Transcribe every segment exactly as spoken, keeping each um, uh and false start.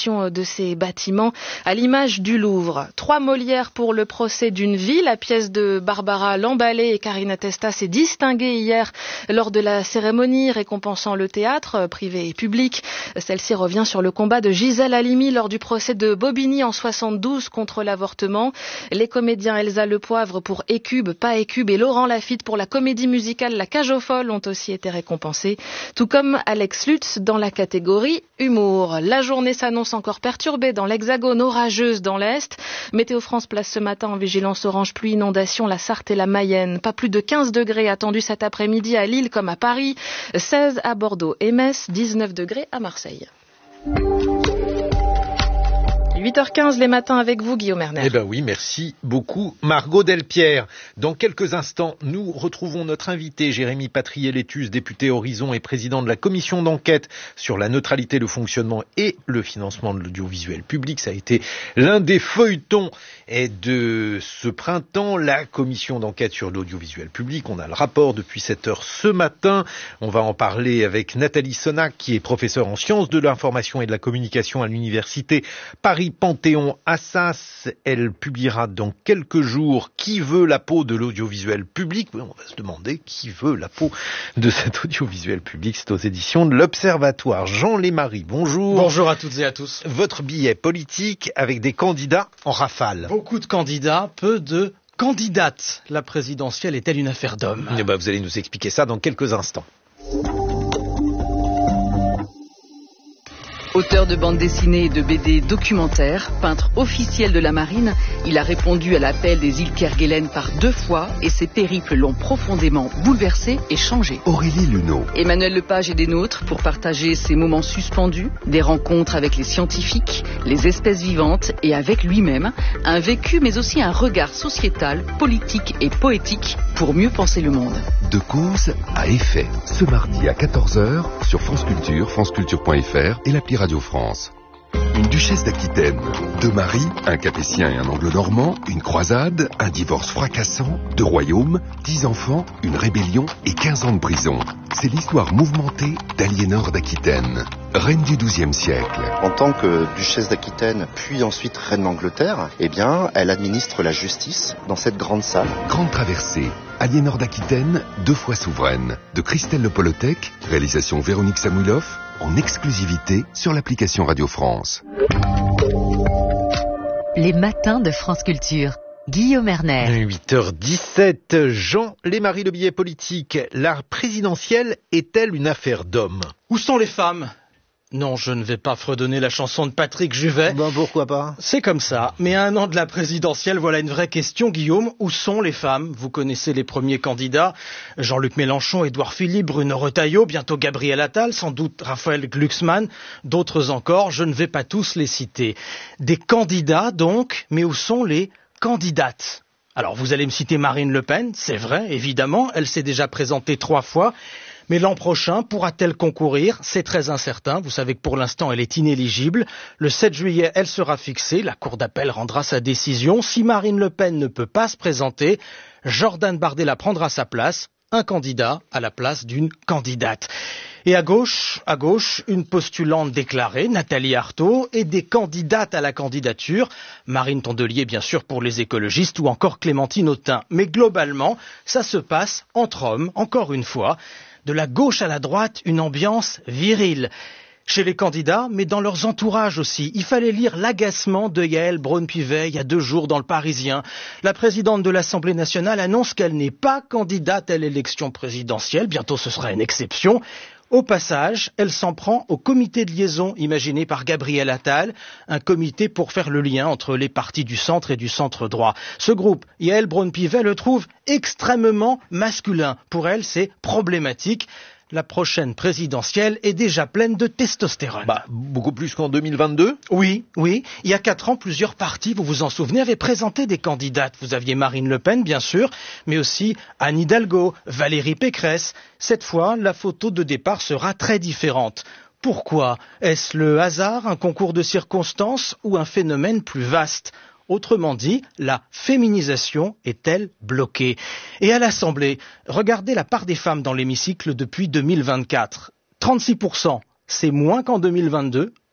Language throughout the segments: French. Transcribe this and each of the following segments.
rénovation de ces bâtiments à l'image du Louvre. Trois Molières pour le procès d'une vie. La pièce de Barbara Lamballet et Karina Testa s'est distinguée hier lors de la cérémonie récompensant le théâtre, privé et public. Celle-ci revient sur le combat de Gisèle Halimi lors du procès de Bobigny en soixante-douze contre l'avortement. Les comédiens Elsa Lepoivre pour Écube, pas Écube et Laurent Lafitte pour la comédie musicale La Cage aux Folles ont aussi été récompensés, tout comme Alex Lutz dans la catégorie humour. La journée s'annonce encore perturbée dans l'Hexagone, orageuse dans l'Est. Météo France place ce matin en vigilance orange pluie inondation la Sarthe et la Mayenne. Pas plus de quinze degrés attendus cet après-midi à Lille comme à Paris, seize à Bordeaux et Metz, dix-neuf degrés à Marseille. huit heures quinze les matins avec vous, Guillaume Erner. Eh ben oui, merci beaucoup, Margot Delpierre. Dans quelques instants, nous retrouvons notre invité, Jérémy Patrier-Létus, député Horizon et président de la commission d'enquête sur la neutralité, le fonctionnement et le financement de l'audiovisuel public. Ça a été l'un des feuilletons de ce printemps, la commission d'enquête sur l'audiovisuel public. On a le rapport depuis sept heures ce matin. On va en parler avec Nathalie Sonac, qui est professeure en sciences de l'information et de la communication à l'université Paris-Panthéon-Assas. Elle publiera dans quelques jours Qui veut la peau de l'audiovisuel public. Oui, on va se demander qui veut la peau de cet audiovisuel public. C'est aux éditions de l'Observatoire. Jean Lémarie, bonjour. Bonjour à toutes et à tous. Votre billet politique avec des candidats en rafale. Beaucoup de candidats, peu de candidates. La présidentielle est-elle une affaire d'hommes ? Eh ben, vous allez nous expliquer ça dans quelques instants. Auteur de bandes dessinées et de B D documentaires, peintre officiel de la marine, il a répondu à l'appel des îles Kerguelen par deux fois et ses périples l'ont profondément bouleversé et changé. Aurélie Luneau. Emmanuel Lepage est des nôtres pour partager ces moments suspendus, des rencontres avec les scientifiques, les espèces vivantes et avec lui-même, un vécu mais aussi un regard sociétal, politique et poétique pour mieux penser le monde. De cause à effet, ce mardi à quatorze heures sur France Culture, franceculture point f r et l'appli Radio France. Une duchesse d'Aquitaine, deux maris, un capétien et un anglo-normand, une croisade, un divorce fracassant, deux royaumes, dix enfants, une rébellion et quinze ans de prison. C'est l'histoire mouvementée d'Aliénor d'Aquitaine, reine du douzième siècle. En tant que duchesse d'Aquitaine, puis ensuite reine d'Angleterre, eh bien, elle administre la justice dans cette grande salle. Grande traversée, Aliénor d'Aquitaine, deux fois souveraine, de Christelle Le Polotec, réalisation Véronique Samouilov, en exclusivité sur l'application Radio France. Les matins de France Culture. Guillaume Erner. huit heures dix-sept, Jean Lémarie, le billet politique. La présidentielle est-elle une affaire d'hommes ? Où sont les femmes ? Non, je ne vais pas fredonner la chanson de Patrick Juvet. Ben pourquoi pas ? C'est comme ça. Mais à un an de la présidentielle, voilà une vraie question, Guillaume. Où sont les femmes ? Vous connaissez les premiers candidats. Jean-Luc Mélenchon, Édouard Philippe, Bruno Retailleau, bientôt Gabriel Attal, sans doute Raphaël Glucksmann, d'autres encore. Je ne vais pas tous les citer. Des candidats donc, mais où sont les candidates ? Alors vous allez me citer Marine Le Pen, c'est vrai, évidemment. Elle s'est déjà présentée trois fois. Mais l'an prochain, pourra-t-elle concourir ? C'est très incertain. Vous savez que pour l'instant, elle est inéligible. Le sept juillet, elle sera fixée. La Cour d'appel rendra sa décision. Si Marine Le Pen ne peut pas se présenter, Jordan Bardella prendra sa place. Un candidat à la place d'une candidate. Et à gauche, à gauche, une postulante déclarée, Nathalie Arthaud, et des candidates à la candidature, Marine Tondelier bien sûr pour les écologistes ou encore Clémentine Autain. Mais globalement, ça se passe entre hommes, encore une fois. De la gauche à la droite, une ambiance virile. Chez les candidats, mais dans leurs entourages aussi. Il fallait lire l'agacement de Yaël Braun-Pivet il y a deux jours dans Le Parisien. La présidente de l'Assemblée nationale annonce qu'elle n'est pas candidate à l'élection présidentielle. Bientôt ce sera une exception. Au passage, elle s'en prend au comité de liaison imaginé par Gabriel Attal, un comité pour faire le lien entre les partis du centre et du centre droit. Ce groupe, Yaël Braun-Pivet le trouve extrêmement masculin. Pour elle, c'est problématique. La prochaine présidentielle est déjà pleine de testostérone. Bah, beaucoup plus qu'en deux mille vingt-deux ? Oui, oui. Il y a quatre ans, plusieurs partis, vous vous en souvenez, avaient présenté des candidates. Vous aviez Marine Le Pen, bien sûr, mais aussi Anne Hidalgo, Valérie Pécresse. Cette fois, la photo de départ sera très différente. Pourquoi ? Est-ce le hasard, un concours de circonstances ou un phénomène plus vaste ? Autrement dit, la féminisation est-elle bloquée ? Et à l'Assemblée, regardez la part des femmes dans l'hémicycle depuis deux mille vingt-quatre. trente-six pour cent, c'est moins qu'en deux mille vingt-deux.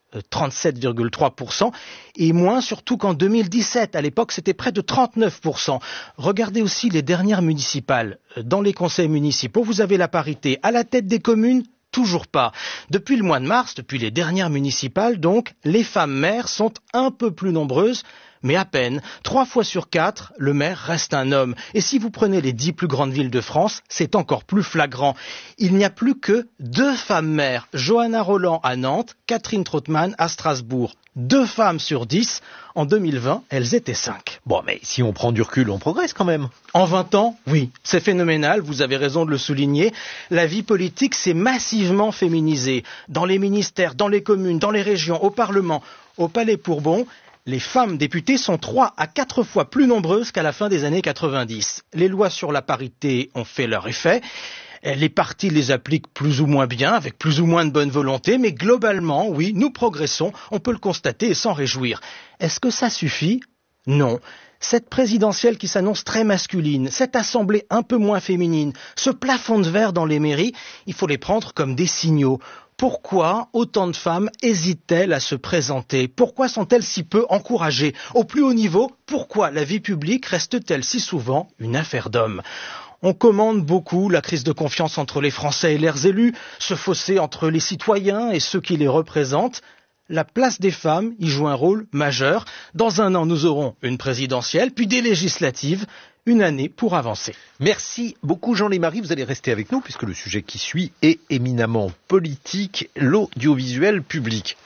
trente-sept virgule trois pour cent, et moins surtout qu'en deux mille dix-sept. À l'époque, c'était près de trente-neuf pour cent. Regardez aussi les dernières municipales. Dans les conseils municipaux, vous avez la parité. À la tête des communes, toujours pas. Depuis le mois de mars, depuis les dernières municipales, donc, les femmes maires sont un peu plus nombreuses, mais à peine. Trois fois sur quatre, le maire reste un homme. Et si vous prenez les dix plus grandes villes de France, c'est encore plus flagrant. Il n'y a plus que deux femmes maires. Johanna Roland à Nantes, Catherine Trautmann à Strasbourg. Deux femmes sur dix. En deux mille vingt, elles étaient cinq. Bon, mais si on prend du recul, on progresse quand même. En vingt ans, oui, c'est phénoménal, vous avez raison de le souligner. La vie politique s'est massivement féminisée. Dans les ministères, dans les communes, dans les régions, au Parlement, au Palais Bourbon, les femmes députées sont trois à quatre fois plus nombreuses qu'à la fin des années quatre-vingt-dix. Les lois sur la parité ont fait leur effet. Les partis les appliquent plus ou moins bien, avec plus ou moins de bonne volonté, mais globalement, oui, nous progressons, on peut le constater et s'en réjouir. Est-ce que ça suffit ? Non. Cette présidentielle qui s'annonce très masculine, cette assemblée un peu moins féminine, ce plafond de verre dans les mairies, il faut les prendre comme des signaux. Pourquoi autant de femmes hésitent-elles à se présenter ? Pourquoi sont-elles si peu encouragées ? Au plus haut niveau, pourquoi la vie publique reste-t-elle si souvent une affaire d'hommes ? On commande beaucoup la crise de confiance entre les Français et leurs élus, ce fossé entre les citoyens et ceux qui les représentent. La place des femmes y joue un rôle majeur. Dans un an, nous aurons une présidentielle, puis des législatives. Une année pour avancer. Merci beaucoup Jean-Lémarie, vous allez rester avec nous puisque le sujet qui suit est éminemment politique, l'audiovisuel public.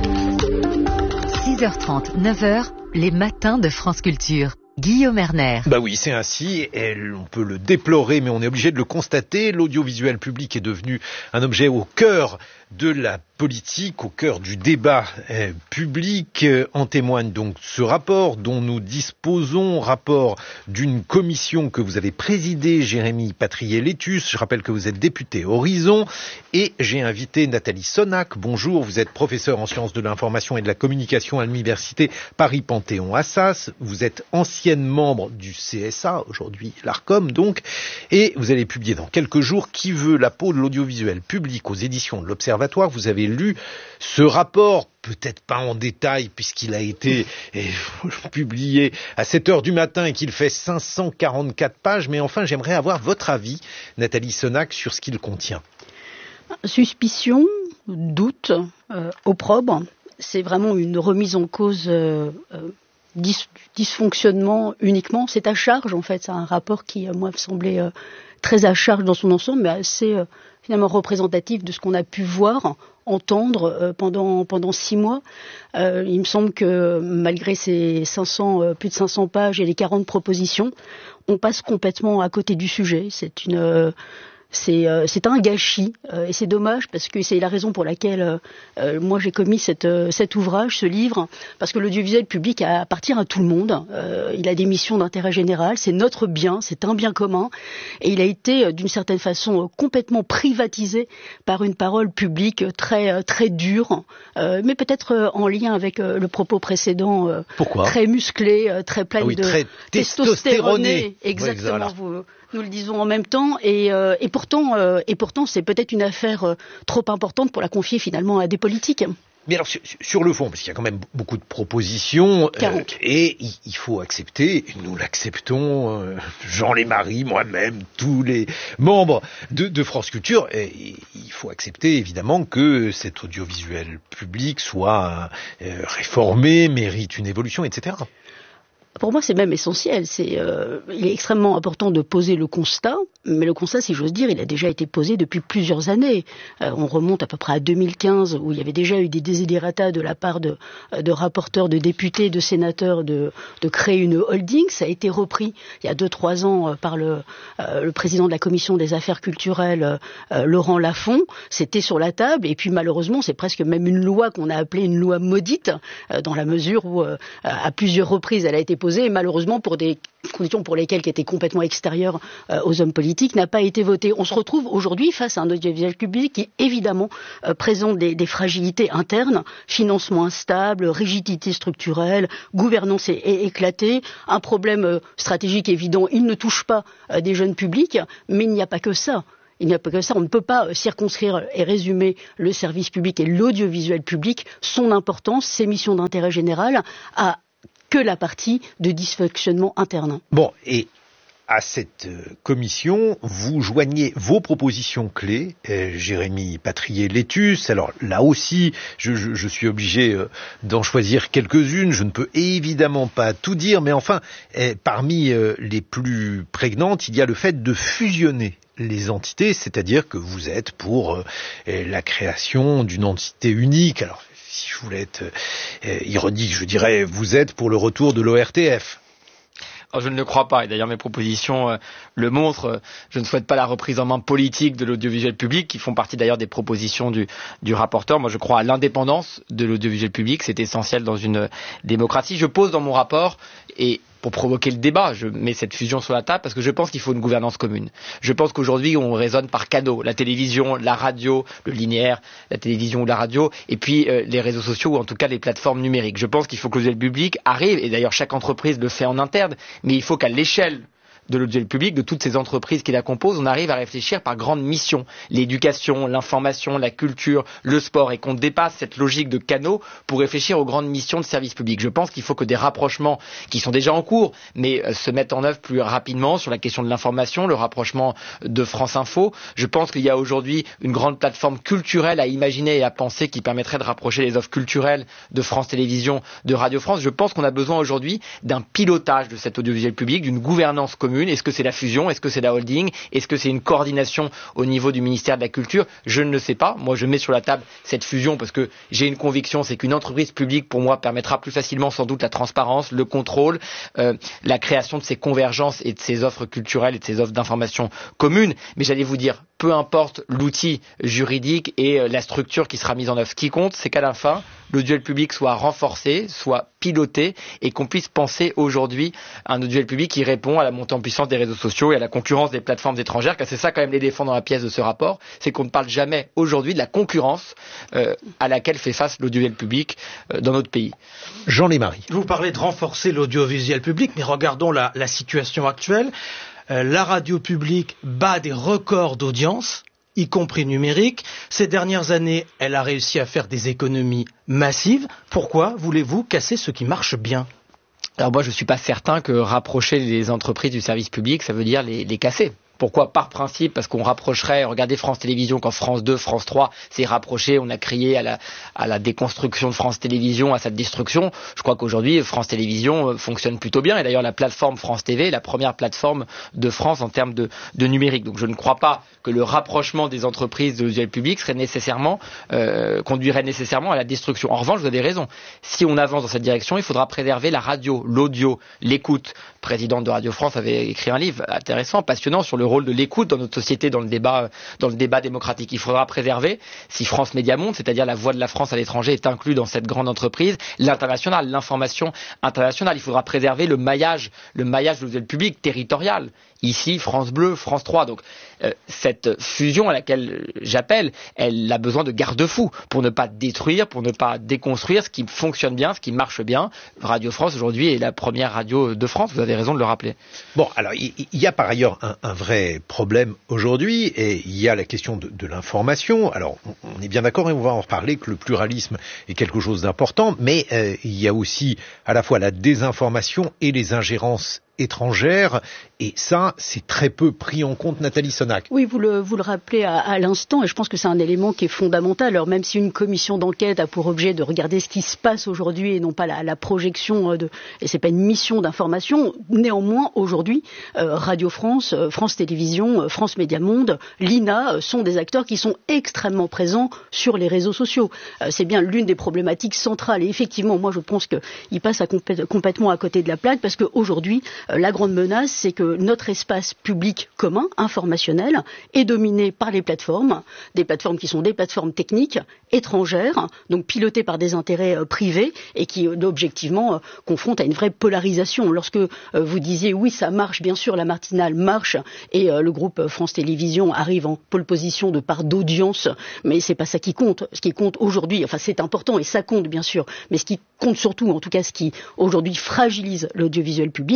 six heures trente, neuf heures, les matins de France Culture. Guillaume Erner. Bah oui, c'est ainsi, et on peut le déplorer, mais on est obligé de le constater. L'audiovisuel public est devenu un objet au cœur de la politique, au cœur du débat euh, public. En témoigne donc ce rapport dont nous disposons, rapport d'une commission que vous avez présidée, Jérémy Patriet-Létus. Je rappelle que vous êtes député Horizon, et j'ai invité Nathalie Sonac. Bonjour, vous êtes professeure en sciences de l'information et de la communication à l'université Paris-Panthéon-Assas. Vous êtes ancienne membre du C S A, aujourd'hui l'Arcom donc, et vous allez publier dans quelques jours Qui veut la peau de l'audiovisuel public aux éditions de l'Observatoire. Vous avez lu ce rapport, peut-être pas en détail puisqu'il a été eh, publié à sept heures du matin et qu'il fait cinq cent quarante-quatre pages, mais enfin j'aimerais avoir votre avis, Nathalie Sonac, sur ce qu'il contient. Suspicion, doute, euh, opprobre, c'est vraiment une remise en cause euh, euh, dis- dysfonctionnement uniquement. C'est à charge en fait, c'est un rapport qui moi me semblait euh, très à charge dans son ensemble, mais assez euh, finalement représentatif de ce qu'on a pu voir, entendre euh, pendant pendant six mois. Euh, il me semble que malgré ces cinq cents, euh, plus de cinq cents pages et les quarante propositions, on passe complètement à côté du sujet. C'est une euh, C'est, euh, c'est un gâchis euh, et c'est dommage parce que c'est la raison pour laquelle euh, euh, moi j'ai commis cette, euh, cet ouvrage, ce livre, parce que l'audiovisuel public appartient à tout le monde. Euh, il a des missions d'intérêt général, c'est notre bien, c'est un bien commun, et il a été euh, d'une certaine façon euh, complètement privatisé par une parole publique très euh, très dure, euh, mais peut-être euh, en lien avec euh, le propos précédent, euh, très musclé, euh, très plein ah oui, de très testostéroné. Exactement. Oui, voilà. vous, Nous le disons en même temps, et, euh, et pourtant, euh, et pourtant, c'est peut-être une affaire euh, trop importante pour la confier finalement à des politiques. Mais alors sur, sur le fond, parce qu'il y a quand même beaucoup de propositions, euh, et il, il faut accepter, nous l'acceptons, euh, Jean-Lémarie, moi-même, tous les membres de, de France Culture, et il faut accepter évidemment que cet audiovisuel public soit euh, réformé, mérite une évolution, et cetera. Pour moi, c'est même essentiel. C'est, euh, il est extrêmement important de poser le constat, mais le constat, si j'ose dire, il a déjà été posé depuis plusieurs années. Euh, on remonte à peu près à deux mille quinze, où il y avait déjà eu des desiderata de la part de, de rapporteurs, de députés, de sénateurs, de, de créer une holding. Ça a été repris il y a deux, trois ans par le, euh, le président de la commission des affaires culturelles, euh, Laurent Lafont. C'était sur la table, et puis malheureusement, c'est presque même une loi qu'on a appelée une loi maudite, euh, dans la mesure où, euh, à plusieurs reprises, elle a été posée, et malheureusement pour des conditions pour lesquelles qui étaient complètement extérieures euh, aux hommes politiques, n'a pas été votée. On se retrouve aujourd'hui face à un audiovisuel public qui évidemment euh, présente des, des fragilités internes, financement instable, rigidité structurelle, gouvernance é- é- éclatée, un problème euh, stratégique évident. Il ne touche pas euh, des jeunes publics, mais il n'y a pas que ça. Il n'y a pas que ça. On ne peut pas circonscrire et résumer le service public et l'audiovisuel public, son importance, ses missions d'intérêt général, à que la partie de dysfonctionnement interne. Bon, et à cette commission, vous joignez vos propositions clés, euh, Jérémy Patrier-Létus. Alors là aussi, je, je, je suis obligé euh, d'en choisir quelques-unes. Je ne peux évidemment pas tout dire, mais enfin, euh, parmi euh, les plus prégnantes, il y a le fait de fusionner les entités, c'est-à-dire que vous êtes pour euh, la création d'une entité unique. Alors, si je voulais être euh, ironique, je dirais, vous êtes pour le retour de l'O R T F. Alors, je ne le crois pas, et d'ailleurs mes propositions euh, le montrent. Je ne souhaite pas la reprise en main politique de l'audiovisuel public, qui font partie d'ailleurs des propositions du, du rapporteur. Moi, je crois à l'indépendance de l'audiovisuel public, c'est essentiel dans une démocratie. Je pose dans mon rapport, et pour provoquer le débat, je mets cette fusion sur la table parce que je pense qu'il faut une gouvernance commune. Je pense qu'aujourd'hui, on raisonne par canaux, la télévision, la radio, le linéaire, la télévision ou la radio, et puis euh, les réseaux sociaux ou en tout cas les plateformes numériques. Je pense qu'il faut que l'audiovisuel public arrive, et d'ailleurs chaque entreprise le fait en interne, mais il faut qu'à l'échelle de l'audiovisuel public, de toutes ces entreprises qui la composent, on arrive à réfléchir par grandes missions. L'éducation, l'information, la culture, le sport, et qu'on dépasse cette logique de canaux pour réfléchir aux grandes missions de service public. Je pense qu'il faut que des rapprochements qui sont déjà en cours, mais euh, se mettent en œuvre plus rapidement sur la question de l'information, le rapprochement de France Info. Je pense qu'il y a aujourd'hui une grande plateforme culturelle à imaginer et à penser qui permettrait de rapprocher les offres culturelles de France Télévisions, de Radio France. Je pense qu'on a besoin aujourd'hui d'un pilotage de cet audiovisuel public, d'une gouvernance commune. Est-ce que c'est la fusion? Est-ce que c'est la holding? Est-ce que c'est une coordination au niveau du ministère de la Culture? Je ne le sais pas. Moi, je mets sur la table cette fusion parce que j'ai une conviction, c'est qu'une entreprise publique, pour moi, permettra plus facilement sans doute la transparence, le contrôle, euh, la création de ces convergences et de ces offres culturelles et de ces offres d'information communes. Mais j'allais vous dire, peu importe l'outil juridique et la structure qui sera mise en œuvre. Ce qui compte, c'est qu'à la fin, l'audiovisuel public soit renforcé, soit piloté, et qu'on puisse penser aujourd'hui à un audiovisuel public qui répond à la montée en puissance des réseaux sociaux et à la concurrence des plateformes étrangères, car c'est ça quand même l'éléphant dans la pièce de ce rapport, c'est qu'on ne parle jamais aujourd'hui de la concurrence euh, à laquelle fait face l'audiovisuel public euh, dans notre pays. Jean Lémarie. Vous parlez de renforcer l'audiovisuel public, mais regardons la, la situation actuelle. Euh, la radio publique bat des records d'audience, y compris numérique. Ces dernières années, elle a réussi à faire des économies massives. Pourquoi voulez-vous casser ce qui marche bien ? Alors moi, je ne suis pas certain que rapprocher les entreprises du service public, ça veut dire les, les casser. Pourquoi? Par principe, parce qu'on rapprocherait, regardez France Télévisions, quand France deux, France trois s'est rapproché, on a crié à la, à la déconstruction de France Télévisions, à sa destruction. Je crois qu'aujourd'hui, France Télévisions fonctionne plutôt bien, et d'ailleurs la plateforme France T V est la première plateforme de France en termes de, de numérique. Donc je ne crois pas que le rapprochement des entreprises de l'audiovisuel public serait nécessairement, euh, conduirait nécessairement à la destruction. En revanche, vous avez raison. Si on avance dans cette direction, il faudra préserver la radio, l'audio, l'écoute. Le président de Radio France avait écrit un livre intéressant, passionnant, sur le rôle de l'écoute dans notre société, dans le débat, dans le débat démocratique. Il faudra préserver, si France Média Monde, c'est-à-dire la voix de la France à l'étranger, est inclus dans cette grande entreprise, l'international, l'information internationale. Il faudra préserver le maillage, le maillage de l'audiovisuel public territorial. Ici, France Bleu, France trois. Donc, euh, cette fusion à laquelle j'appelle, elle a besoin de garde-fous pour ne pas détruire, pour ne pas déconstruire ce qui fonctionne bien, ce qui marche bien. Radio France, aujourd'hui, est la première radio de France. Vous avez raison de le rappeler. Bon, alors, il y, y a par ailleurs un, un vrai problème aujourd'hui, et il y a la question de, de l'information. Alors, on, on est bien d'accord, et on va en reparler, que le pluralisme est quelque chose d'important, mais euh, il y a aussi à la fois la désinformation et les ingérences étrangères, et ça, c'est très peu pris en compte. Nathalie Sonac. Oui, vous le, vous le rappelez à, à l'instant, et je pense que c'est un élément qui est fondamental. Alors même si une commission d'enquête a pour objet de regarder ce qui se passe aujourd'hui et non pas la, la projection de, et c'est pas une mission d'information, néanmoins aujourd'hui, euh, Radio France, euh, France Télévisions, euh, France Média Monde, l'I N A euh, sont des acteurs qui sont extrêmement présents sur les réseaux sociaux. Euh, c'est bien l'une des problématiques centrales, et effectivement, moi je pense qu'ils passent à complè- complètement à côté de la plaque, parce qu'aujourd'hui, la grande menace, c'est que notre espace public commun, informationnel, est dominé par les plateformes, des plateformes qui sont des plateformes techniques, étrangères, donc pilotées par des intérêts euh, privés, et qui, euh, objectivement, euh, confrontent à une vraie polarisation. Lorsque euh, vous disiez, oui, ça marche, bien sûr, la matinale marche, et euh, le groupe France Télévisions arrive en pole position de part d'audience, mais c'est pas ça qui compte. Ce qui compte aujourd'hui, enfin c'est important, et ça compte, bien sûr, mais ce qui compte surtout, en tout cas ce qui, aujourd'hui, fragilise l'audiovisuel public,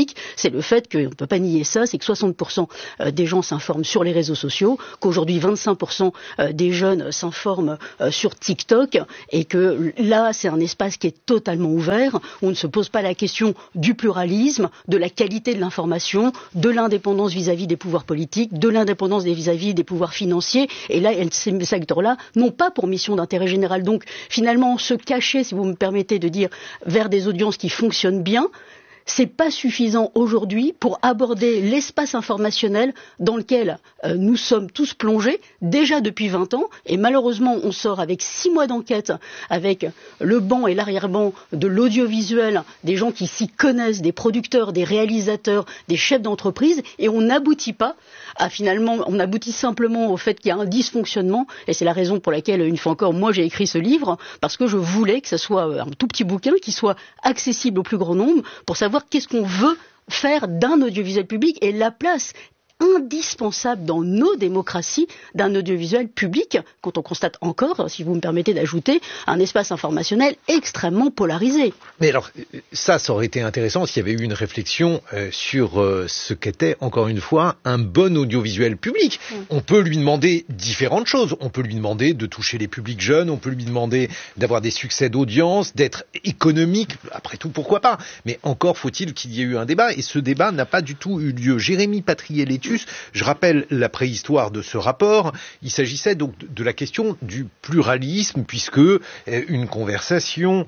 c'est le fait qu'on ne peut pas nier ça, c'est que soixante pour cent des gens s'informent sur les réseaux sociaux, qu'aujourd'hui vingt-cinq pour cent des jeunes s'informent sur TikTok, et que là, c'est un espace qui est totalement ouvert, où on ne se pose pas la question du pluralisme, de la qualité de l'information, de l'indépendance vis-à-vis des pouvoirs politiques, de l'indépendance des vis-à-vis des pouvoirs financiers, et là, ces secteurs-là n'ont pas pour mission d'intérêt général. Donc, finalement, se cacher, si vous me permettez de dire, vers des audiences qui fonctionnent bien, c'est pas suffisant aujourd'hui pour aborder l'espace informationnel dans lequel euh, nous sommes tous plongés déjà depuis vingt ans, et malheureusement on sort avec six mois d'enquête avec le banc et l'arrière-banc de l'audiovisuel, des gens qui s'y connaissent, des producteurs, des réalisateurs, des chefs d'entreprise, et on n'aboutit pas à finalement, on aboutit simplement au fait qu'il y a un dysfonctionnement, et c'est la raison pour laquelle, une fois encore, moi j'ai écrit ce livre, parce que je voulais que ce soit un tout petit bouquin qui soit accessible au plus grand nombre pour savoir qu'est-ce qu'on veut faire d'un audiovisuel public et la place indispensable dans nos démocraties d'un audiovisuel public, quand on constate encore, si vous me permettez d'ajouter, un espace informationnel extrêmement polarisé. Mais alors, ça, ça aurait été intéressant s'il y avait eu une réflexion euh, sur euh, ce qu'était, encore une fois, un bon audiovisuel public. Mmh. On peut lui demander différentes choses. On peut lui demander de toucher les publics jeunes, on peut lui demander d'avoir des succès d'audience, d'être économique, après tout, pourquoi pas. Mais encore faut-il qu'il y ait eu un débat, et ce débat n'a pas du tout eu lieu. Jérémy Patrier-Létus, je rappelle la préhistoire de ce rapport. Il s'agissait donc de la question du pluralisme, puisque une conversation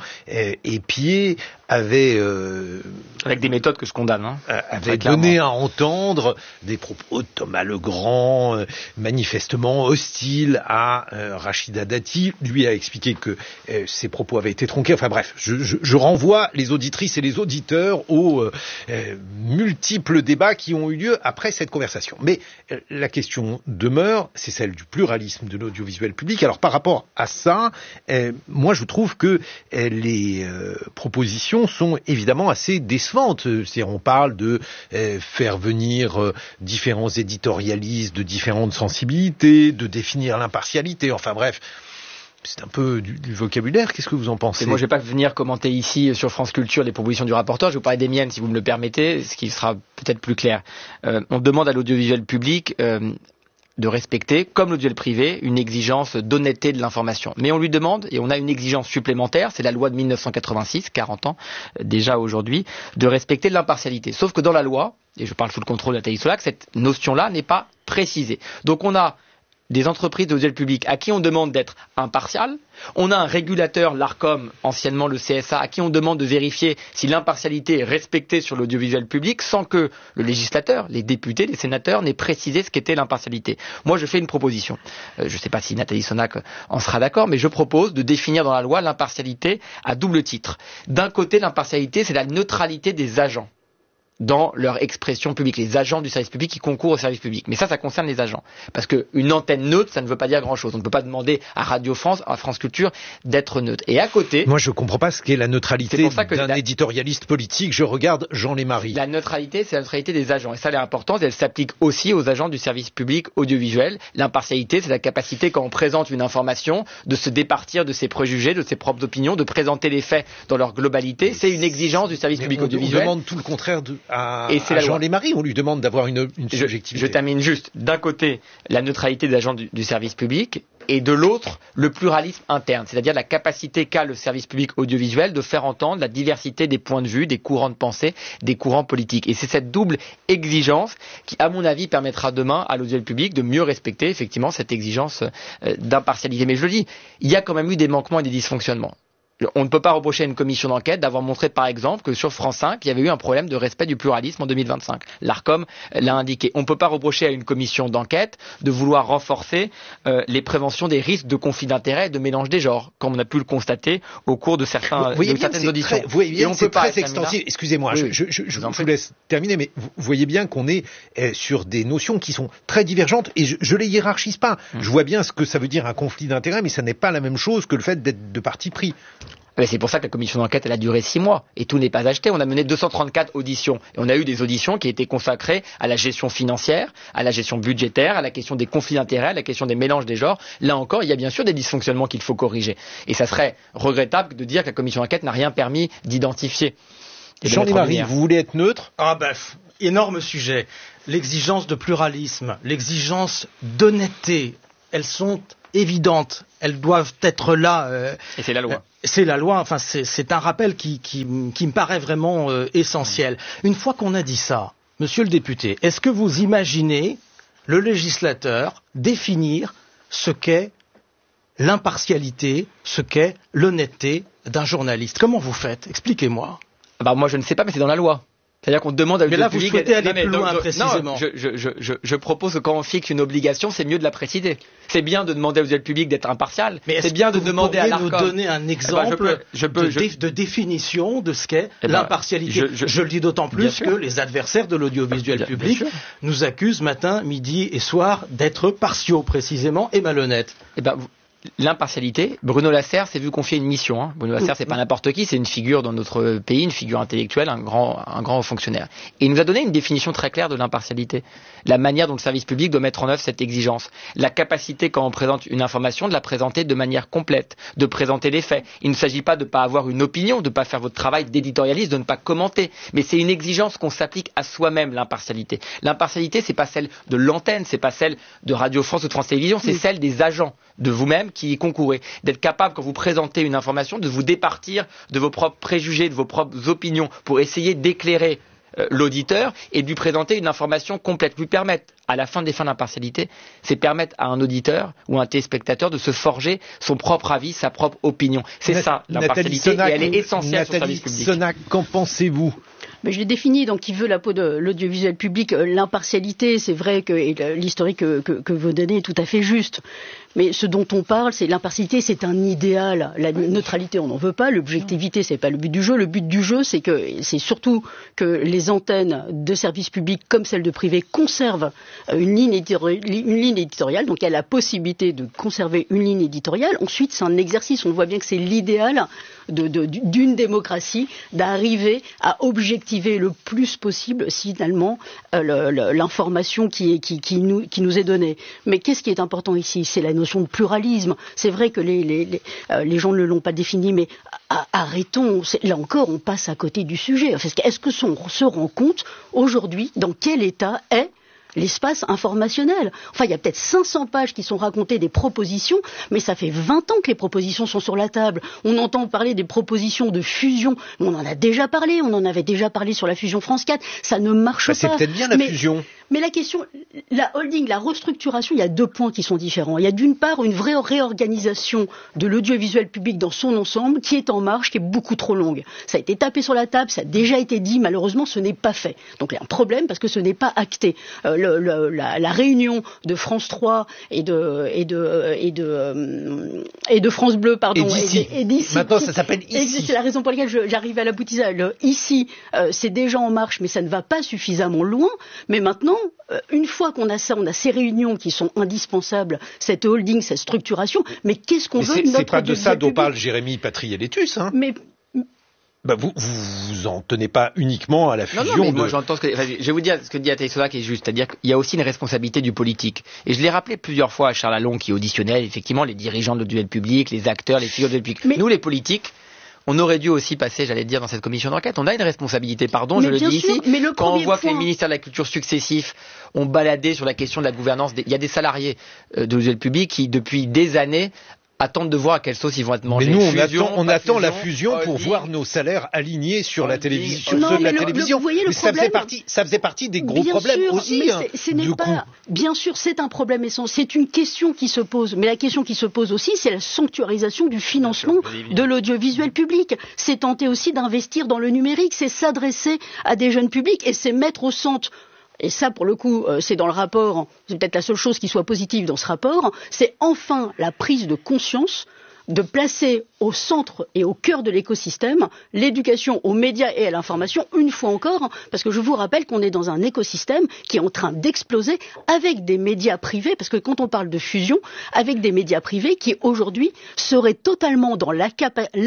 épiée avait euh, avec des méthodes que je condamne, hein, avait donné à entendre des propos de Thomas Legrand, euh, manifestement hostiles à euh, Rachida Dati. Lui a expliqué que euh, ces propos avaient été tronqués. Enfin bref, je, je, je renvoie les auditrices et les auditeurs aux euh, euh, multiples débats qui ont eu lieu après cette conversation. Mais euh, la question demeure, c'est celle du pluralisme de l'audiovisuel public. Alors par rapport à ça, euh, moi je trouve que euh, les euh, propositions sont évidemment assez décevantes. C'est-à-dire, on parle de euh, faire venir euh, différents éditorialistes de différentes sensibilités, de définir l'impartialité, enfin bref, c'est un peu du, du vocabulaire. Qu'est-ce que vous en pensez ? Et moi, je ne vais pas venir commenter ici sur France Culture les propositions du rapporteur. Je vais vous parler des miennes, si vous me le permettez, ce qui sera peut-être plus clair. Euh, on demande à l'audiovisuel public euh, de respecter, comme l'audiovisuel privé, une exigence d'honnêteté de l'information. Mais on lui demande, et on a une exigence supplémentaire, c'est la loi de mille neuf cent quatre-vingt-six, quarante ans déjà aujourd'hui, de respecter l'impartialité. Sauf que dans la loi, et je parle sous le contrôle de Nathalie Solac, cette notion-là n'est pas précisée. Donc on a des entreprises d'audiovisuel public à qui on demande d'être impartiales. On a un régulateur, l'ARCOM, anciennement le C S A, à qui on demande de vérifier si l'impartialité est respectée sur l'audiovisuel public sans que le législateur, les députés, les sénateurs n'aient précisé ce qu'était l'impartialité. Moi, je fais une proposition. Euh, je ne sais pas si Nathalie Solac en sera d'accord, mais je propose de définir dans la loi l'impartialité à double titre. D'un côté, l'impartialité, c'est la neutralité des agents dans leur expression publique, les agents du service public qui concourent au service public. Mais ça, ça concerne les agents. Parce qu'une antenne neutre, ça ne veut pas dire grand-chose. On ne peut pas demander à Radio France, à France Culture, d'être neutre. Et à côté... Moi, je ne comprends pas ce qu'est la neutralité d'un la... éditorialiste politique. Je regarde Jean Lémarie. La neutralité, c'est la neutralité des agents. Et ça, elle est importante. Elle s'applique aussi aux agents du service public audiovisuel. L'impartialité, c'est la capacité, quand on présente une information, de se départir de ses préjugés, de ses propres opinions, de présenter les faits dans leur globalité. C'est une exigence du service public on, audiovisuel. On demande tout le contraire de... à, et c'est à Jean Lémarie, on lui demande d'avoir une, une subjectivité. Je, je termine juste. D'un côté, la neutralité des agents du, du service public, et de l'autre, le pluralisme interne, c'est-à-dire la capacité qu'a le service public audiovisuel de faire entendre la diversité des points de vue, des courants de pensée, des courants politiques. Et c'est cette double exigence qui, à mon avis, permettra demain à l'audiovisuel public de mieux respecter effectivement cette exigence euh, d'impartialité. Mais je le dis, il y a quand même eu des manquements et des dysfonctionnements. On ne peut pas reprocher à une commission d'enquête d'avoir montré, par exemple, que sur France cinq, il y avait eu un problème de respect du pluralisme en deux mille vingt-cinq. L'ARCOM l'a indiqué. On ne peut pas reprocher à une commission d'enquête de vouloir renforcer euh, les préventions des risques de conflit d'intérêts et de mélange des genres, comme on a pu le constater au cours de, certains, vous voyez de bien, certaines auditions. Très, vous voyez bien, c'est très extensif. Excusez-moi, oui, je, je, je, je vous, vous laisse terminer, mais vous voyez bien qu'on est euh, sur des notions qui sont très divergentes, et je ne les hiérarchise pas. Hum. Je vois bien ce que ça veut dire un conflit d'intérêts, mais ça n'est pas la même chose que le fait d'être de parti pris. Mais c'est pour ça que la commission d'enquête, elle a duré six mois. Et tout n'est pas acheté. On a mené deux cent trente-quatre auditions. Et on a eu des auditions qui étaient consacrées à la gestion financière, à la gestion budgétaire, à la question des conflits d'intérêts, à la question des mélanges des genres. Là encore, il y a bien sûr des dysfonctionnements qu'il faut corriger. Et ça serait regrettable de dire que la commission d'enquête n'a rien permis d'identifier. Jean Lémarie, vous voulez être neutre ? Ah ben, énorme sujet. L'exigence de pluralisme, l'exigence d'honnêteté, elles sont évidentes. Elles doivent être là. Euh, Et c'est la loi. Euh, c'est la loi. Enfin, c'est, c'est un rappel qui, qui, qui me paraît vraiment euh, essentiel. Une fois qu'on a dit ça, monsieur le député, est-ce que vous imaginez le législateur définir ce qu'est l'impartialité, ce qu'est l'honnêteté d'un journaliste? Comment vous faites? Expliquez-moi. Bah, moi, je ne sais pas, mais c'est dans la loi. C'est-à-dire qu'on demande à Mais là, vous public... souhaitez aller non, mais, plus loin, donc, précisément. Non, je, je, je, je, je propose que quand on fixe une obligation, c'est mieux de la préciser. C'est bien de demander aux aides publics d'être impartial. Mais c'est bien de demander à l'Arcom. Vous donner un exemple eh ben, je peux, je peux, de, je... dé, de définition de ce qu'est eh ben, l'impartialité. Je, je, je le dis d'autant plus que les adversaires de l'audiovisuel bien, public bien nous accusent matin, midi et soir d'être partiaux, précisément, et malhonnêtes. Eh ben, vous... L'impartialité, Bruno Lasserre s'est vu confier une mission. Hein. Bruno Lasserre, c'est pas n'importe qui, c'est une figure dans notre pays, une figure intellectuelle, un grand, un grand fonctionnaire. Et il nous a donné une définition très claire de l'impartialité. La manière dont le service public doit mettre en œuvre cette exigence. La capacité, quand on présente une information, de la présenter de manière complète, de présenter les faits. Il ne s'agit pas de ne pas avoir une opinion, de ne pas faire votre travail d'éditorialiste, de ne pas commenter. Mais c'est une exigence qu'on s'applique à soi-même, l'impartialité. L'impartialité, c'est pas celle de l'antenne, c'est pas celle de Radio France ou de France Télévisions, c'est oui. celle des agents, de vous-même qui y concourez. D'être capable, quand vous présentez une information, de vous départir de vos propres préjugés, de vos propres opinions, pour essayer d'éclairer euh, l'auditeur et de lui présenter une information complète, lui permettre, à la fin des fins d'impartialité, c'est permettre à un auditeur ou à un téléspectateur de se forger son propre avis, sa propre opinion. C'est Nat- ça, l'impartialité, Sonac, et elle est essentielle Nathalie sur le service public. Sonac, qu'en pensez-vous? Mais je l'ai défini, donc qui veut la peau de l'audiovisuel public, euh, l'impartialité, c'est vrai que et l'historique que, que, que vous donnez est tout à fait juste. Mais ce dont on parle, c'est l'impartialité, c'est un idéal. La neutralité, on n'en veut pas. L'objectivité, c'est pas le but du jeu. Le but du jeu, c'est que c'est surtout que les antennes de services publics comme celles de privés conservent une ligne éditoriale. Une ligne éditoriale. Donc il y a la possibilité de conserver une ligne éditoriale. Ensuite, c'est un exercice. On voit bien que c'est l'idéal de, de, d'une démocratie d'arriver à objectiver le plus possible, finalement, euh, le, le, l'information qui, est, qui, qui, nous, qui nous est donnée. Mais qu'est-ce qui est important ici? C'est la notion de pluralisme. C'est vrai que les, les, les, euh, les gens ne l'ont pas défini, mais a, arrêtons. Là encore, on passe à côté du sujet. Est-ce que on se rend compte aujourd'hui dans quel état est l'espace informationnel? Enfin, il y a peut-être cinq cents pages qui sont racontées des propositions, mais ça fait vingt ans que les propositions sont sur la table. On entend parler des propositions de fusion. On en a déjà parlé, on en avait déjà parlé sur la fusion France quatre. Ça ne marche bah, pas. C'est peut-être bien la mais, fusion. Mais la question, la holding, la restructuration, il y a deux points qui sont différents. Il y a d'une part une vraie réorganisation de l'audiovisuel public dans son ensemble qui est en marche, qui est beaucoup trop longue. Ça a été tapé sur la table, ça a déjà été dit, malheureusement ce n'est pas fait. Donc il y a un problème parce que ce n'est pas acté. Euh, le, le, la, la réunion de France trois et de, et de, et de, et de France Bleu, pardon. Et d'ici. Et, et d'ici. Maintenant ça s'appelle ici. C'est la raison pour laquelle je, j'arrive à l'aboutissage. Le ici, euh, c'est déjà en marche, mais ça ne va pas suffisamment loin. Mais maintenant, euh, une fois qu'on a ça, on a ces réunions qui sont indispensables, cette holding, cette structuration, mais qu'est-ce qu'on mais veut c'est, de notre c'est pas de ça dont public. parle Jérémy Patrié-Létus, hein. Mais Bah vous, vous vous en tenez pas uniquement à la fusion. Non, non, mais de... moi j'entends ce que, enfin, je vais vous dire ce que dit Nathalie Sonac qui est juste, c'est-à-dire qu'il y a aussi une responsabilité du politique. Et je l'ai rappelé plusieurs fois à Charles Allon qui auditionnait effectivement les dirigeants de l'audiovisuel public, les acteurs, les figures du public. Mais... Nous les politiques, on aurait dû aussi passer, j'allais dire, dans cette commission d'enquête. On a une responsabilité, pardon, mais je le dis sûr, ici. Mais le quand on voit point... que les ministères de la Culture successifs ont baladé sur la question de la gouvernance, des... il y a des salariés de l'audiovisuel public qui, depuis des années, attendent de voir à quelle sauce ils vont être mangés. Mais nous, on fusion, attend, on attend fusion, la fusion pour holding. voir nos salaires alignés sur la télévision, sur non, ceux de la le, télévision. Le, vous voyez, le mais problème, ça faisait partie, ça faisait partie des gros bien problèmes sûr, aussi. Mais hein, c'est, ce n'est pas, coup. bien sûr, c'est un problème essentiel. C'est une question qui se pose. Mais la question qui se pose aussi, c'est la sanctuarisation du financement sûr, de l'audiovisuel public. C'est tenter aussi d'investir dans le numérique. C'est s'adresser à des jeunes publics et c'est mettre au centre. Et ça, pour le coup, euh, c'est dans le rapport, c'est peut-être la seule chose qui soit positive dans ce rapport, c'est enfin la prise de conscience de placer au centre et au cœur de l'écosystème l'éducation aux médias et à l'information, une fois encore, parce que je vous rappelle qu'on est dans un écosystème qui est en train d'exploser avec des médias privés, parce que quand on parle de fusion, avec des médias privés qui aujourd'hui seraient totalement dans l'incapacité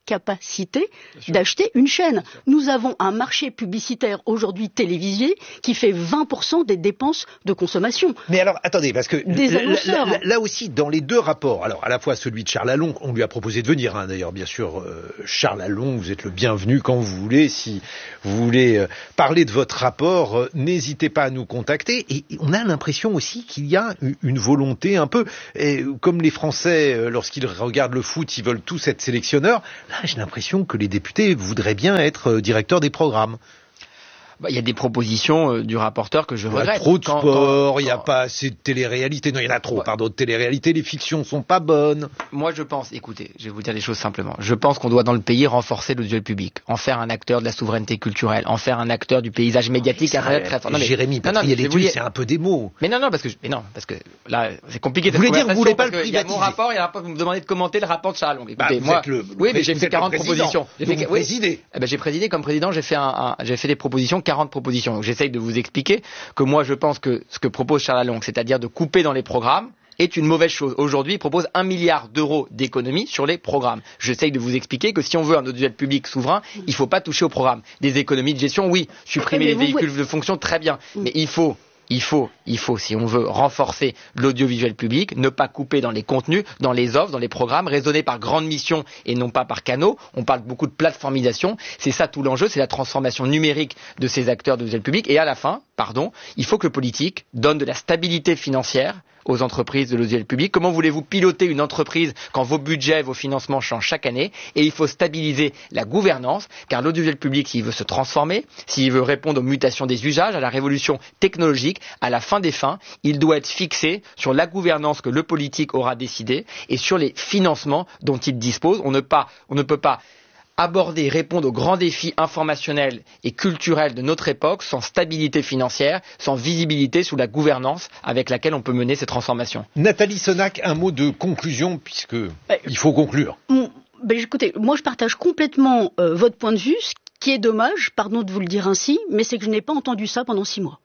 capacité d'acheter une chaîne. Nous avons un marché publicitaire aujourd'hui télévisé qui fait vingt pour cent des dépenses de consommation. Mais alors, attendez, parce que des annonceurs. Là, là, là aussi, dans les deux rapports, alors à la fois celui de Charles Allon, on lui a proposé de venir, hein, d'ailleurs, bien sûr, euh, Charles Allon, vous êtes le bienvenu quand vous voulez. Si vous voulez euh, parler de votre rapport, euh, n'hésitez pas à nous contacter. Et on a l'impression aussi qu'il y a une volonté un peu, et, comme les Français, euh, lorsqu'ils regardent le foot, ils veulent tous être sélectionneurs. Là, j'ai l'impression que les députés voudraient bien être euh, directeurs des programmes. Bah, il y a des propositions euh, du rapporteur que je regrette. Il y a trop de quand, sport, quand, il n'y a quand... pas assez de télé-réalité. Non, il y en a trop, ouais. pardon, de télé-réalité. Les fictions sont pas bonnes. Moi, je pense, écoutez, je vais vous dire les choses simplement. Je pense qu'on doit dans le pays renforcer l'audiovisuel public, en faire un acteur de la souveraineté culturelle, en faire un acteur du paysage médiatique à très très fort. Non, mais Jérémy Patrier-Létuse, c'est un peu des mots. Mais non, non, parce que, je... mais non, parce que là, c'est compliqué. Vous voulez dire que vous voulez pas le privatiser? Il y a mon rapport, il y a un rapport, vous me demandez de commenter le rapport de Charles Allon. Écoutez, bah, moi, le... oui, mais j'ai fait quarante propositions. J'ai fait... Vous oui. présidez. Eh ben, j'ai présidé comme président, j'ai fait un, un... j'ai fait des propositions, quarante propositions. Donc, j'essaye de vous expliquer que moi je pense que ce que propose Charles Allon, c'est-à-dire de couper dans les programmes, est une mauvaise chose. Aujourd'hui, il propose un milliard d'euros d'économies sur les programmes. J'essaye de vous expliquer que si on veut un audiovisuel public souverain, il ne faut pas toucher aux programmes. Des économies de gestion, oui. Supprimer les véhicules de fonction, très bien. Mais il faut... Il faut, il faut, si on veut renforcer l'audiovisuel public, ne pas couper dans les contenus, dans les offres, dans les programmes, raisonner par grandes missions et non pas par canaux. On parle beaucoup de plateformisation. C'est ça tout l'enjeu, c'est la transformation numérique de ces acteurs de l'audiovisuel public. Et à la fin, pardon, il faut que le politique donne de la stabilité financière aux entreprises de l'audiovisuel public. Comment voulez-vous piloter une entreprise quand vos budgets, vos financements changent chaque année? Et il faut stabiliser la gouvernance, car l'audiovisuel public, s'il veut se transformer, s'il veut répondre aux mutations des usages, à la révolution technologique, à la fin des fins, il doit être fixé sur la gouvernance que le politique aura décidée et sur les financements dont il dispose. On ne, pas, on ne peut pas aborder et répondre aux grands défis informationnels et culturels de notre époque sans stabilité financière, sans visibilité sur la gouvernance avec laquelle on peut mener ces transformations. Nathalie Sonac, un mot de conclusion, puisque bah, il faut conclure. Bah, écoutez, moi je partage complètement euh, votre point de vue. Ce qui est dommage, pardon de vous le dire ainsi, mais c'est que je n'ai pas entendu ça pendant six mois.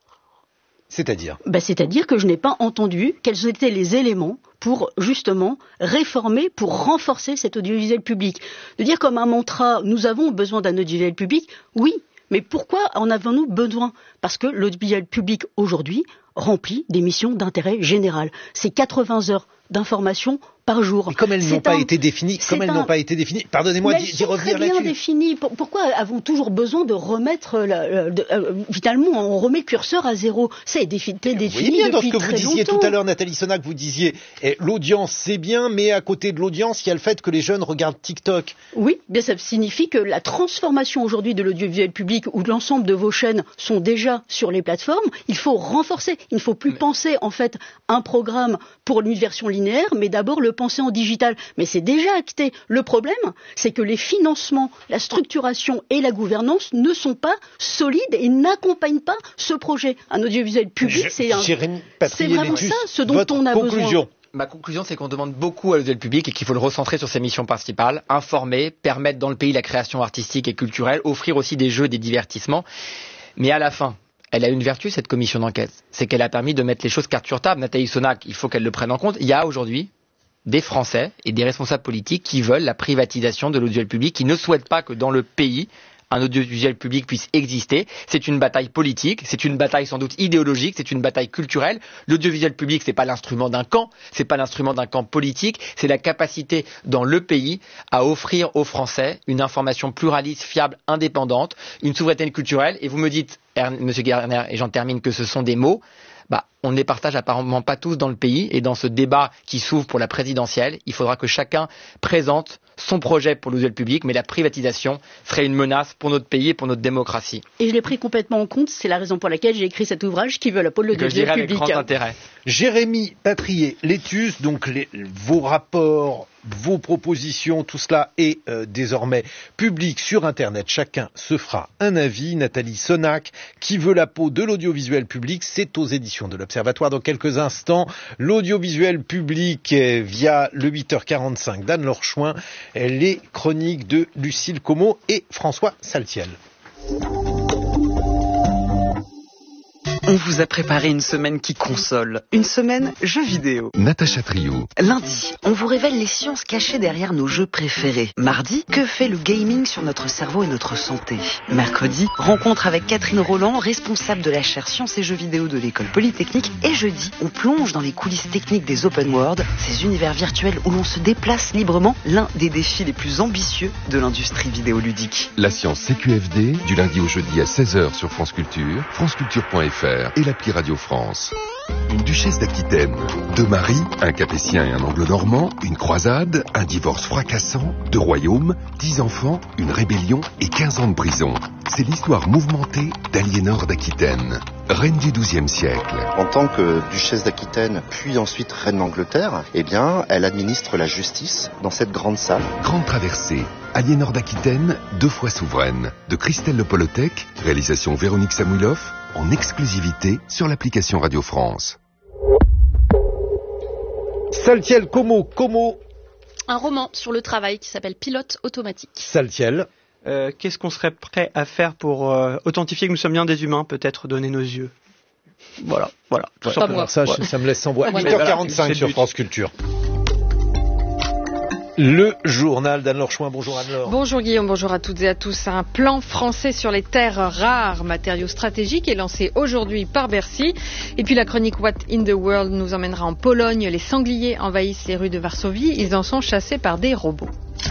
C'est-à-dire bah, C'est-à-dire que je n'ai pas entendu quels étaient les éléments pour justement réformer, pour renforcer cet audiovisuel public. De dire comme un mantra, nous avons besoin d'un audiovisuel public, oui, mais pourquoi en avons-nous besoin? Parce que l'audiovisuel public aujourd'hui remplit des missions d'intérêt général. C'est quatre-vingts heures d'information par jour. Mais comme elles n'ont pas été définies, comme elles n'ont pas été définies, pardonnez-moi d'y, d'y revenir là-dessus. Elles sont très bien définies. Pourquoi avons toujours besoin de remettre, la, de, euh, finalement, on remet le curseur à zéro? C'est défini depuis très longtemps. Vous voyez bien dans ce que vous disiez longtemps. tout à l'heure, Nathalie Sonac, vous disiez eh, l'audience c'est bien, mais à côté de l'audience, il y a le fait que les jeunes regardent TikTok. Oui, bien ça signifie que la transformation aujourd'hui de l'audiovisuel public, où l'ensemble de vos chaînes sont déjà sur les plateformes, il faut renforcer. Il ne faut plus mais... penser en fait un programme pour une version linéaire, mais d'abord le penser en digital. Mais c'est déjà acté. Le problème, c'est que les financements, la structuration et la gouvernance ne sont pas solides et n'accompagnent pas ce projet. Un audiovisuel public, Je, c'est, un, c'est vraiment ça ce dont on a conclusion. besoin. Ma conclusion, c'est qu'on demande beaucoup à l'audiovisuel public et qu'il faut le recentrer sur ses missions principales, informer, permettre dans le pays la création artistique et culturelle, offrir aussi des jeux, des divertissements. Mais à la fin, elle a une vertu, cette commission d'enquête, c'est qu'elle a permis de mettre les choses carte sur table. Nathalie Sonac, il faut qu'elle le prenne en compte. Il y a aujourd'hui des Français et des responsables politiques qui veulent la privatisation de l'audiovisuel public, qui ne souhaitent pas que dans le pays, un audiovisuel public puisse exister. C'est une bataille politique, c'est une bataille sans doute idéologique, c'est une bataille culturelle. L'audiovisuel public, c'est pas l'instrument d'un camp, c'est pas l'instrument d'un camp politique, c'est la capacité dans le pays à offrir aux Français une information pluraliste, fiable, indépendante, une souveraineté culturelle. Et vous me dites, Monsieur Garner, et j'en termine, que ce sont des mots. Bah, on ne les partage apparemment pas tous dans le pays, et dans ce débat qui s'ouvre pour la présidentielle, il faudra que chacun présente son projet pour l'audiovisuel public, mais la privatisation serait une menace pour notre pays et pour notre démocratie. Et je l'ai pris complètement en compte, c'est la raison pour laquelle j'ai écrit cet ouvrage qui veut la pôle de l'audiovisuel public. Avec grand intérêt. Jérémy Patrier-Létuse, donc les, vos rapports, vos propositions, tout cela est euh, désormais public sur Internet. Chacun se fera un avis. Nathalie Sonac, qui veut la peau de l'audiovisuel public, c'est aux éditions de l'Observatoire. Dans quelques instants, l'audiovisuel public via le huit heures quarante-cinq d'Anne-Laure Chouin, les chroniques de Lucille Como et François Saltiel. On vous a préparé une semaine qui console, une semaine jeux vidéo. Natacha Triou. Lundi, on vous révèle les sciences cachées derrière nos jeux préférés. Mardi, que fait le gaming sur notre cerveau et notre santé. Mercredi, rencontre avec Catherine Roland, responsable de la chaire Sciences et Jeux vidéo de l'école Polytechnique. Et jeudi, on plonge dans les coulisses techniques des open world, ces univers virtuels où l'on se déplace librement, l'un des défis les plus ambitieux de l'industrie vidéoludique. La science C Q F D, du lundi au jeudi à seize heures sur France Culture, franceculture point f r et l'appli Radio France. Une duchesse d'Aquitaine, deux maris, un capétien et un anglo-normand, une croisade, un divorce fracassant, deux royaumes, dix enfants, une rébellion et quinze ans de prison. C'est l'histoire mouvementée d'Aliénor d'Aquitaine, reine du douzième siècle. En tant que duchesse d'Aquitaine, puis ensuite reine d'Angleterre, eh bien, elle administre la justice dans cette grande salle. Grande traversée, Aliénor d'Aquitaine, deux fois souveraine, de Christelle Le Polotec, réalisation Véronique Samouilov, en exclusivité sur l'application Radio France. Saltiel, Como, Como. Un roman sur le travail qui s'appelle Pilote automatique. Saltiel. Euh, qu'est-ce qu'on serait prêt à faire pour euh, authentifier que nous sommes bien des humains, peut-être donner nos yeux. Voilà, voilà. Tout Ouais, simplement. ça, Ouais. ça me laisse sans voix. Ouais, huit heures quarante-cinq voilà, sur France Culture. Le journal d'Anne-Laure Chouin. Bonjour Anne-Laure. Bonjour Guillaume, bonjour à toutes et à tous. Un plan français sur les terres rares, matériaux stratégiques, est lancé aujourd'hui par Bercy. Et puis la chronique What in the World nous emmènera en Pologne. Les sangliers envahissent les rues de Varsovie. Ils en sont chassés par des robots.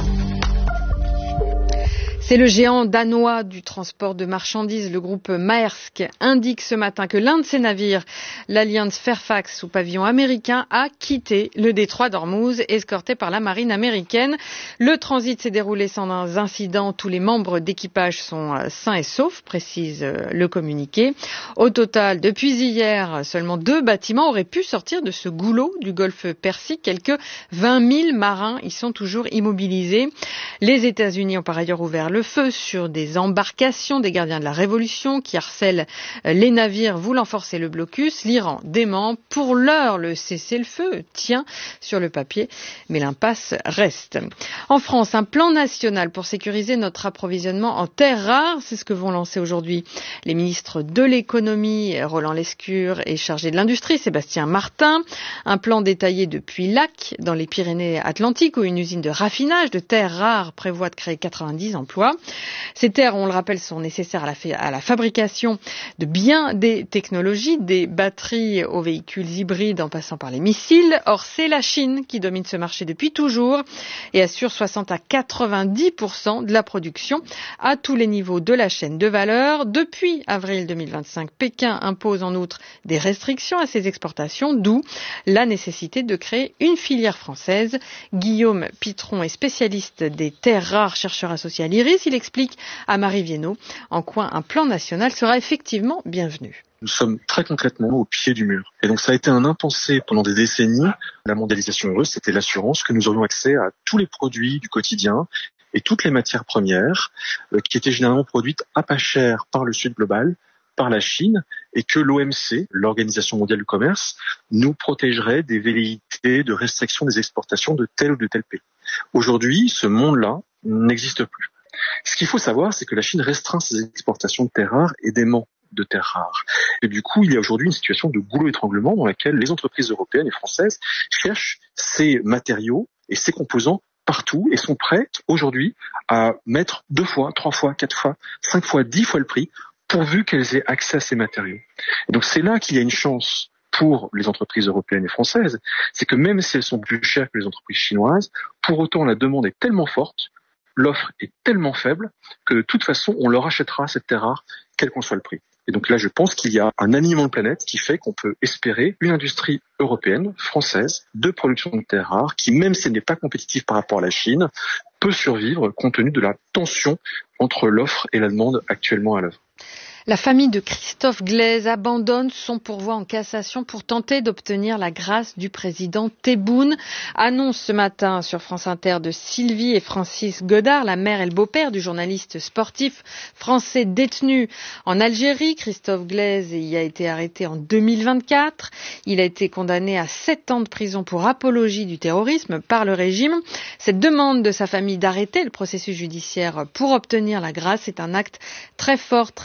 C'est le géant danois du transport de marchandises, le groupe Maersk, indique ce matin que l'un de ses navires, l'Alliance Fairfax sous pavillon américain, a quitté le détroit d'Ormuz, escorté par la marine américaine. Le transit s'est déroulé sans incident. Tous les membres d'équipage sont sains et saufs, précise le communiqué. Au total, depuis hier, seulement deux bâtiments auraient pu sortir de ce goulot du golfe Persique. Quelques vingt mille marins y sont toujours immobilisés. Les États-Unis ont par ailleurs ouvert le feu sur des embarcations des gardiens de la Révolution qui harcèlent les navires voulant forcer le blocus. L'Iran dément. Pour l'heure, le cessez-le-feu tient sur le papier, mais l'impasse reste. En France, un plan national pour sécuriser notre approvisionnement en terres rares, c'est ce que vont lancer aujourd'hui les ministres de l'économie, Roland Lescure, et chargé de l'industrie, Sébastien Martin. Un plan détaillé depuis Lac, dans les Pyrénées-Atlantiques, où une usine de raffinage de terres rares prévoit de créer quatre-vingt-dix emplois. Ces terres, on le rappelle, sont nécessaires à la, fa- à la fabrication de bien des technologies, des batteries aux véhicules hybrides en passant par les missiles. Or, c'est la Chine qui domine ce marché depuis toujours et assure soixante à quatre-vingt-dix pour cent de la production à tous les niveaux de la chaîne de valeur. Depuis avril deux mille vingt-cinq, Pékin impose en outre des restrictions à ses exportations, d'où la nécessité de créer une filière française. Guillaume Pitron est spécialiste des terres rares, chercheur associé à l'I R I S. Il explique à Marie Viennot en quoi un plan national sera effectivement bienvenu. Nous sommes très concrètement au pied du mur. Et donc ça a été un impensé pendant des décennies. La mondialisation heureuse, c'était l'assurance que nous aurions accès à tous les produits du quotidien et toutes les matières premières euh, qui étaient généralement produites à pas cher par le Sud global, par la Chine, et que l'O M C, l'Organisation mondiale du commerce, nous protégerait des velléités de restriction des exportations de tel ou de tel pays. Aujourd'hui, ce monde-là n'existe plus. Ce qu'il faut savoir, c'est que la Chine restreint ses exportations de terres rares et d'aimants de terres rares. Et du coup, il y a aujourd'hui une situation de goulot étranglement dans laquelle les entreprises européennes et françaises cherchent ces matériaux et ces composants partout et sont prêtes aujourd'hui à mettre deux fois, trois fois, quatre fois, cinq fois, dix fois le prix pourvu qu'elles aient accès à ces matériaux. Et donc c'est là qu'il y a une chance pour les entreprises européennes et françaises, c'est que même si elles sont plus chères que les entreprises chinoises, pour autant la demande est tellement forte, l'offre est tellement faible que de toute façon on leur achètera cette terre rare, quel qu'en soit le prix. Et donc là je pense qu'il y a un alignement de planète qui fait qu'on peut espérer une industrie européenne, française, de production de terres rares, qui même si elle n'est pas compétitive par rapport à la Chine, peut survivre compte tenu de la tension entre l'offre et la demande actuellement à l'œuvre. La famille de Christophe Glaise abandonne son pourvoi en cassation pour tenter d'obtenir la grâce du président Tebboune. Annonce ce matin sur France Inter de Sylvie et Francis Godard, la mère et le beau-père du journaliste sportif français détenu en Algérie. Christophe Glaise y a été arrêté en deux mille vingt-quatre. Il a été condamné à sept ans de prison pour apologie du terrorisme par le régime. Cette demande de sa famille d'arrêter le processus judiciaire pour obtenir la grâce est un acte très fort, très symbolique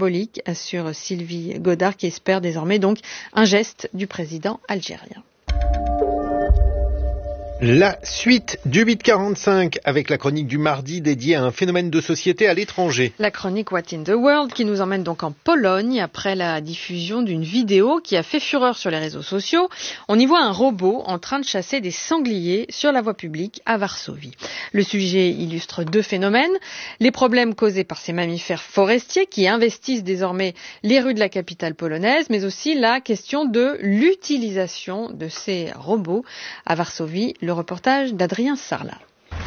symbolique, assure Sylvie Godard, qui espère désormais donc un geste du président algérien. La suite du huit quarante-cinq avec la chronique du mardi dédiée à un phénomène de société à l'étranger. La chronique What in the World qui nous emmène donc en Pologne après la diffusion d'une vidéo qui a fait fureur sur les réseaux sociaux. On y voit un robot en train de chasser des sangliers sur la voie publique à Varsovie. Le sujet illustre deux phénomènes. Les problèmes causés par ces mammifères forestiers qui investissent désormais les rues de la capitale polonaise, mais aussi la question de l'utilisation de ces robots à Varsovie. Le reportage d'Adrien Sarlat.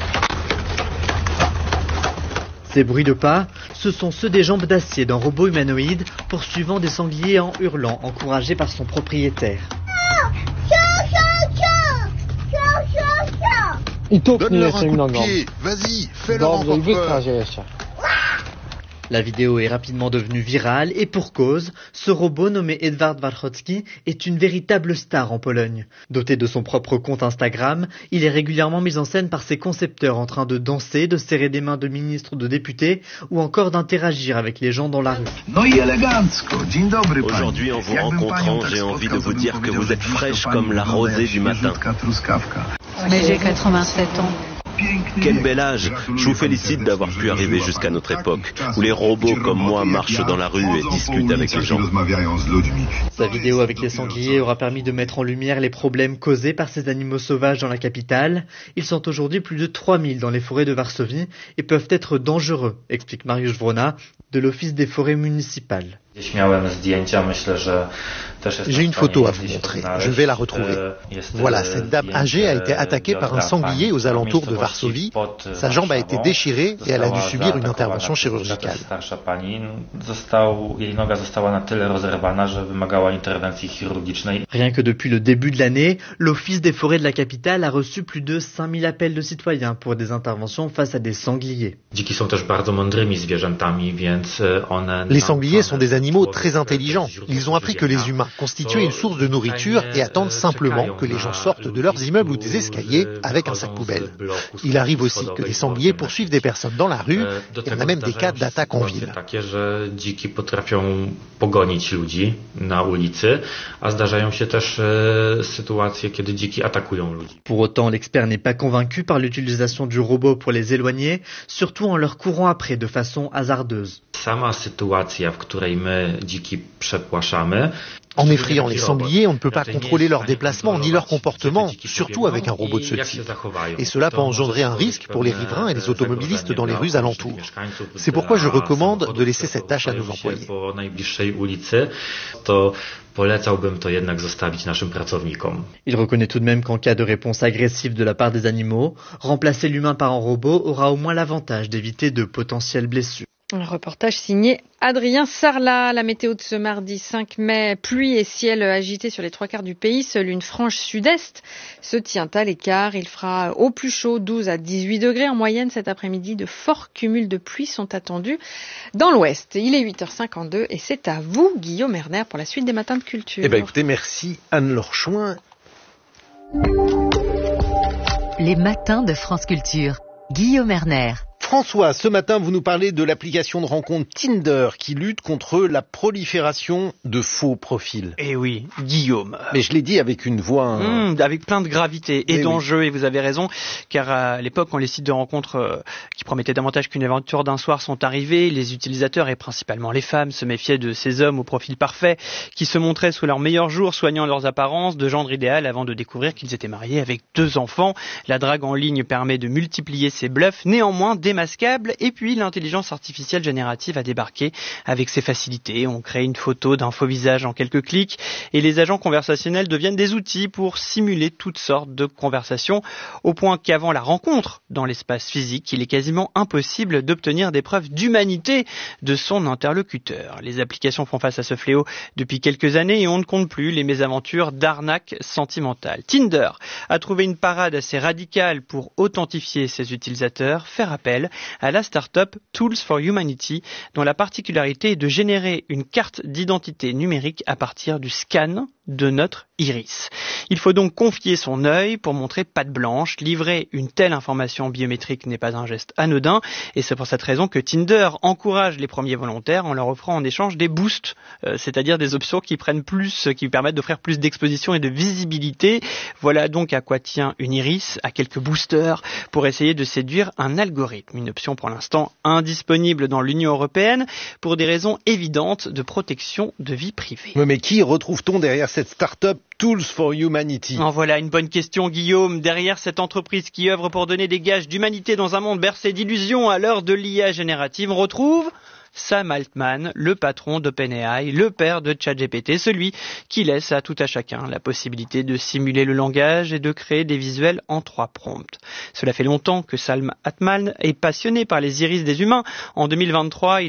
Ces bruits de pas, ce sont ceux des jambes d'acier d'un robot humanoïde poursuivant des sangliers en hurlant, encouragé par son propriétaire. Donne-leur un coup de pied, vas-y, fais-leur encore peur. La vidéo est rapidement devenue virale et pour cause, ce robot nommé Edward Warchocki est une véritable star en Pologne. Doté de son propre compte Instagram, il est régulièrement mis en scène par ses concepteurs en train de danser, de serrer des mains de ministres ou de députés ou encore d'interagir avec les gens dans la rue. Aujourd'hui, en vous rencontrant, j'ai envie de vous dire que vous êtes fraîche comme la rosée du matin. Mais j'ai quatre-vingt-sept ans. Quel bel âge! Je vous félicite d'avoir pu arriver jusqu'à notre époque, où les robots comme moi marchent dans la rue et discutent avec les gens. Sa vidéo avec les sangliers aura permis de mettre en lumière les problèmes causés par ces animaux sauvages dans la capitale. Ils sont aujourd'hui plus de trois mille dans les forêts de Varsovie et peuvent être dangereux, explique Mariusz Wrona de l'Office des forêts municipales. J'ai une photo à vous montrer, je vais la retrouver. Voilà, cette dame âgée a été attaquée par un sanglier aux alentours de Varsovie. Sa jambe a été déchirée et elle a dû subir une intervention chirurgicale. Rien que depuis le début de l'année, l'Office des forêts de la capitale a reçu plus de cinq mille appels de citoyens pour des interventions face à des sangliers. Les sangliers sont des animaux très intelligents. Ils ont appris que les humains constituaient une source de nourriture et attendent simplement que les gens sortent de leurs immeubles ou des escaliers avec un sac poubelle. Il arrive aussi que les sangliers poursuivent des personnes dans la rue et on a même des cas d'attaques en ville. Pour autant, l'expert n'est pas convaincu par l'utilisation du robot pour les éloigner, surtout en leur courant après de façon hasardeuse. En effrayant les sangliers, on ne peut pas contrôler leurs déplacements ni leur comportement, surtout avec un robot de ce type. Et cela peut engendrer un risque pour les riverains et les automobilistes dans les rues alentours. C'est pourquoi je recommande de laisser cette tâche à nos employés. Il reconnaît tout de même qu'en cas de réponse agressive de la part des animaux, remplacer l'humain par un robot aura au moins l'avantage d'éviter de potentielles blessures. Un reportage signé Adrien Sarlat. La météo de ce mardi cinq mai, pluie et ciel agité sur les trois quarts du pays. Seule une frange sud-est se tient à l'écart. Il fera au plus chaud douze à dix-huit degrés en moyenne cet après-midi. De forts cumuls de pluie sont attendus dans l'ouest. Il est huit heures cinquante-deux et c'est à vous, Guillaume Erner, pour la suite des Matins de Culture. Eh bien écoutez, merci Anne-Laure Chouin. Les Matins de France Culture. Guillaume Erner. François, ce matin, vous nous parlez de l'application de rencontre Tinder qui lutte contre la prolifération de faux profils. Eh oui, Guillaume. Mais je l'ai dit avec une voix... Hein... Mmh, avec plein de gravité et eh d'enjeux, oui. Et vous avez raison, car à l'époque, quand les sites de rencontres euh, qui promettaient davantage qu'une aventure d'un soir sont arrivés, les utilisateurs, et principalement les femmes, se méfiaient de ces hommes au profil parfait, qui se montraient sous leurs meilleurs jours, soignant leurs apparences de gendre idéal avant de découvrir qu'ils étaient mariés avec deux enfants. La drague en ligne permet de multiplier ces bluffs, néanmoins démasquables. Et puis l'intelligence artificielle générative a débarqué avec ses facilités. On crée une photo d'un faux visage en quelques clics et les agents conversationnels deviennent des outils pour simuler toutes sortes de conversations, au point qu'avant la rencontre dans l'espace physique, il est quasiment impossible d'obtenir des preuves d'humanité de son interlocuteur. Les applications font face à ce fléau depuis quelques années et on ne compte plus les mésaventures d'arnaques sentimentales. Tinder a trouvé une parade assez radicale pour authentifier ses utilisateurs, faire appel à la start-up Tools for Humanity, dont la particularité est de générer une carte d'identité numérique à partir du scan de notre iris. Il faut donc confier son œil pour montrer patte blanche. Livrer une telle information biométrique n'est pas un geste anodin et c'est pour cette raison que Tinder encourage les premiers volontaires en leur offrant en échange des boosts, euh, c'est-à-dire des options qui prennent plus, qui permettent d'offrir plus d'exposition et de visibilité. Voilà donc à quoi tient une iris, à quelques boosters pour essayer de séduire un algorithme. Une option pour l'instant indisponible dans l'Union européenne pour des raisons évidentes de protection de vie privée. Mais qui retrouve-t-on derrière cette start-up Tools for Humanity? En voilà une bonne question, Guillaume. Derrière cette entreprise qui œuvre pour donner des gages d'humanité dans un monde bercé d'illusions à l'heure de l'I A générative, on retrouve Sam Altman, le patron d'OpenAI, le père de ChatGPT, celui qui laisse à tout à chacun la possibilité de simuler le langage et de créer des visuels en trois prompts. Cela fait longtemps que Sam Altman est passionné par les iris des humains. En deux mille vingt-trois, il